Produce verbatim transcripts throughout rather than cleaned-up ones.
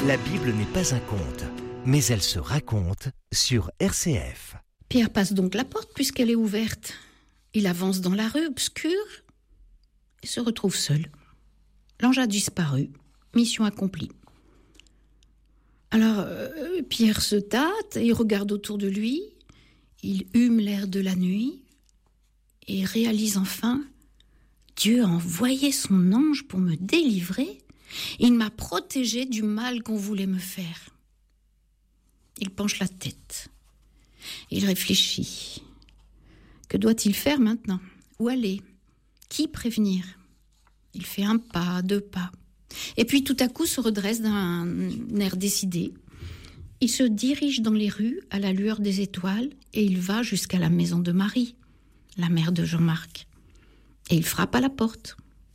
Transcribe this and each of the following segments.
La Bible n'est pas un conte, mais elle se raconte sur R C F. Pierre passe donc la porte puisqu'elle est ouverte. Il avance dans la rue obscure et se retrouve seul. L'ange a disparu. Mission accomplie. Alors, euh, Pierre se tâte et regarde autour de lui. Il hume l'air de la nuit et réalise enfin « Dieu a envoyé son ange pour me délivrer. Il m'a protégé du mal qu'on voulait me faire. » Il penche la tête. Il réfléchit. Que doit-il faire maintenant ? Où aller ? Qui prévenir ? Il fait un pas, deux pas. Et puis tout à coup se redresse d'un air décidé. Il se dirige dans les rues à la lueur des étoiles et il va jusqu'à la maison de Marie, la mère de Jean-Marc. Et il frappe à la porte.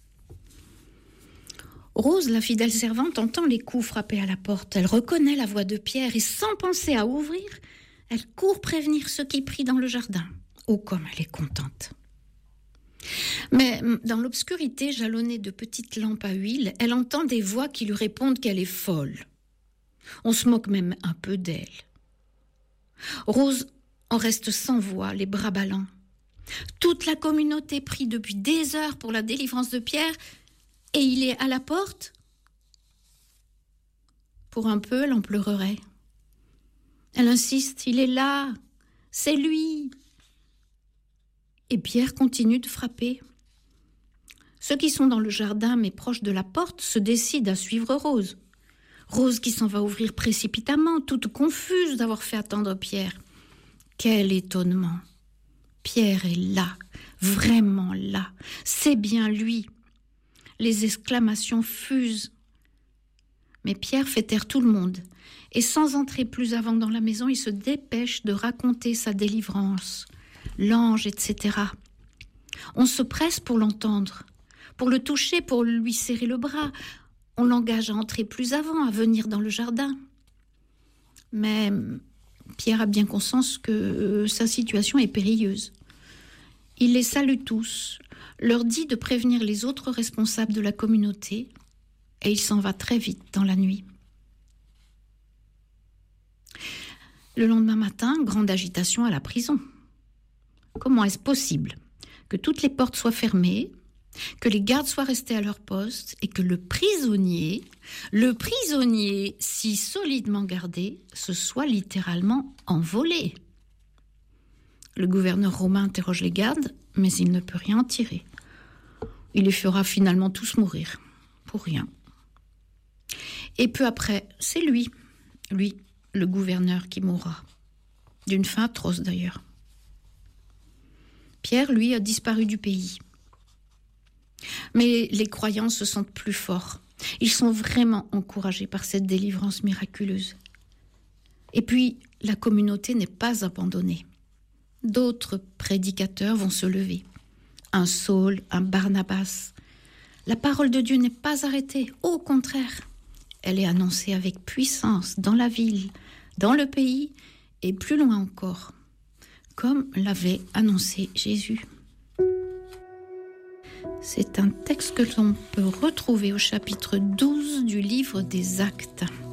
Rose, la fidèle servante, entend les coups frapper à la porte. Elle reconnaît la voix de Pierre et sans penser à ouvrir, elle court prévenir ceux qui prient dans le jardin. Oh, comme elle est contente. Mais dans l'obscurité jalonnée de petites lampes à huile, elle entend des voix qui lui répondent qu'elle est folle. On se moque même un peu d'elle. Rose en reste sans voix, les bras ballants. Toute la communauté prie depuis des heures pour la délivrance de Pierre et il est à la porte. Pour un peu, elle en pleurerait. Elle insiste, il est là, c'est lui. Et Pierre continue de frapper. Ceux qui sont dans le jardin, mais proches de la porte, se décident à suivre Rose. Rose qui s'en va ouvrir précipitamment, toute confuse d'avoir fait attendre Pierre. Quel étonnement! Pierre est là, vraiment là. C'est bien lui. Les exclamations fusent. Mais Pierre fait taire tout le monde. Et sans entrer plus avant dans la maison, il se dépêche de raconter sa délivrance. L'ange, et cetera. On se presse pour l'entendre, pour le toucher, pour lui serrer le bras. On l'engage à entrer plus avant, à venir dans le jardin. Mais Pierre a bien conscience que sa situation est périlleuse. Il les salue tous, leur dit de prévenir les autres responsables de la communauté, et il s'en va très vite dans la nuit. Le lendemain matin, grande agitation à la prison. Comment est-ce possible que toutes les portes soient fermées, que les gardes soient restés à leur poste et que le prisonnier, le prisonnier si solidement gardé, se soit littéralement envolé ? Le gouverneur romain interroge les gardes, mais il ne peut rien en tirer. Il les fera finalement tous mourir, pour rien. Et peu après, c'est lui, lui, le gouverneur, qui mourra. D'une faim atroce d'ailleurs. Pierre, lui, a disparu du pays. Mais les croyants se sentent plus forts. Ils sont vraiment encouragés par cette délivrance miraculeuse. Et puis, la communauté n'est pas abandonnée. D'autres prédicateurs vont se lever. Un Saul, un Barnabas. La parole de Dieu n'est pas arrêtée. Au contraire, elle est annoncée avec puissance dans la ville, dans le pays et plus loin encore, comme l'avait annoncé Jésus. C'est un texte que l'on peut retrouver au chapitre douze du livre des Actes.